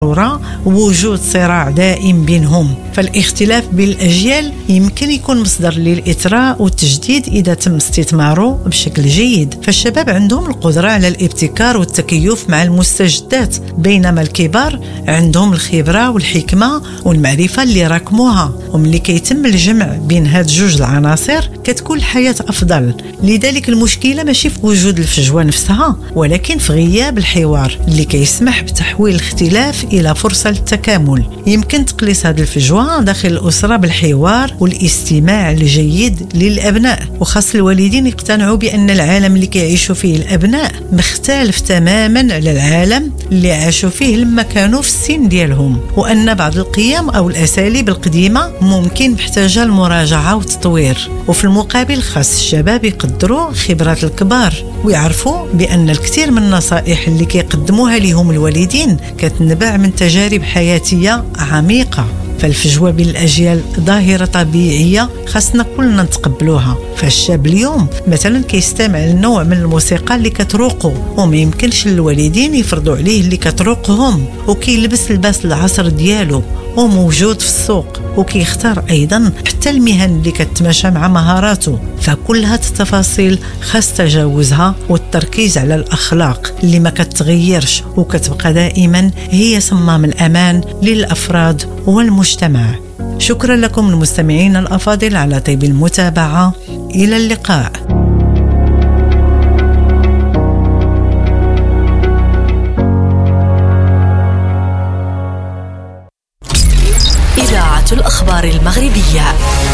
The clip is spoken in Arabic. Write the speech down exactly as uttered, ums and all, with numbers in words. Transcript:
وجود صراع دائم بينهم. فالاختلاف بين الأجيال يمكن يكون مصدر للإثراء والتجديد إذا تم استثماره بشكل جيد، فالشباب عندهم القدرة على الابتكار والتكيف مع المستجدات، بينما الكبار عندهم الخبرة والحكمة والمعرفة اللي راكموها. وملي كيتم الجمع بين هاد جوج العناصر كتكون الحياة أفضل. لذلك المشكلة ماشي في وجود الفجوة نفسها، ولكن في غياب الحوار اللي كيسمح بتحويل الاختلاف إلى فرصة للتكامل. يمكن تقليص هذه الفجوة داخل الأسرة بالحوار والاستماع الجيد للأبناء، وخاص الوالدين يقتنعوا بأن العالم اللي كيعيشوا فيه الأبناء مختلف تماما على العالم اللي عاشوا فيه لما كانوا في السن ديالهم، وأن بعض القيم أو الأساليب القديمة ممكن محتاجة المراجعة والتطوير. وفي المقابل خاص الشباب يقدروا خبرات الكبار ويعرفوا بأن الكثير من النصائح اللي كيقدموها لهم الوالدين كتنبع من تجارب حياتية عميقة. فالفجوة بين الأجيال ظاهرة طبيعية خاصنا كلنا نتقبلوها. فالشاب اليوم مثلا كيستمع لنوع من الموسيقى اللي كتروقه وما يمكنش الوالدين يفرضوا عليه اللي كتروقهم، وكيلبس لباس العصر ديالو وموجود في السوق، وكيختار أيضا حتى المهن اللي كتماشى مع مهاراته. فكل هاد التفاصيل خاص تجاوزها والتركيز على الأخلاق اللي ما كتغيرش وكتبقى دائما هي صمام الأمان للأفراد والمجتمع. شكرا لكم المستمعين الأفاضل على طيب المتابعة. إلى اللقاء. إذاعة الأخبار المغربية.